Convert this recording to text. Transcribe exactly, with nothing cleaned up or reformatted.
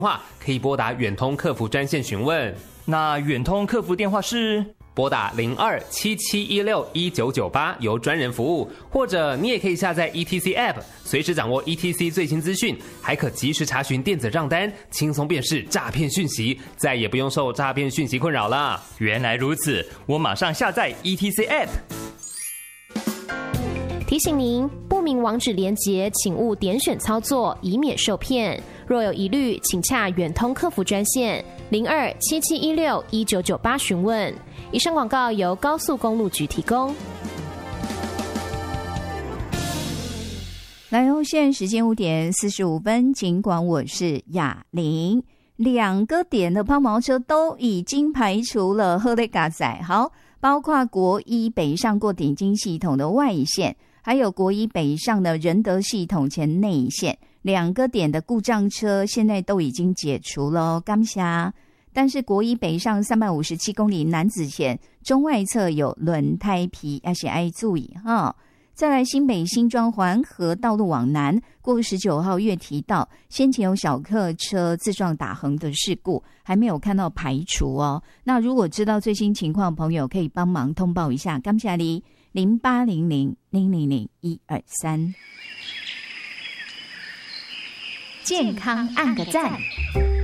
话可以拨打远通客服专线询问。 那远通客服电话是拨打零二七七一六一九九八，由专人服务，或者你也可以下载 E T C App， 随时掌握 E T C 最新资讯，还可及时查询电子账单，轻松辨识诈骗讯息，再也不用受诈骗讯息困扰了。 原来如此，我马上下载 E T C App。 提醒您，不明网址连结，请勿点选操作，以免受骗。若有疑虑，请洽远通客服专线零二七七一六一九九八询问。以上广告由高速公路局提供。 来哦，现在时间五点四十五分，尽管我是雅玲，两个点的抛锚车都已经排除了，喝嘞嘎仔好，包括国一北上过顶金系统的外线，还有国一北上的仁德系统前内线，两个点的故障车现在都已经解除了，感谢。但是国一北上三百五十七公里南子前中外侧有轮胎皮，而且要注意哈。再来新北新庄环河道路往南过十九号月提到先前有小客车自撞打横的事故，还没有看到排除哦。那如果知道最新情况，朋友可以帮忙通报一下，感谢你零八零零零零零一二三。 健康按个赞。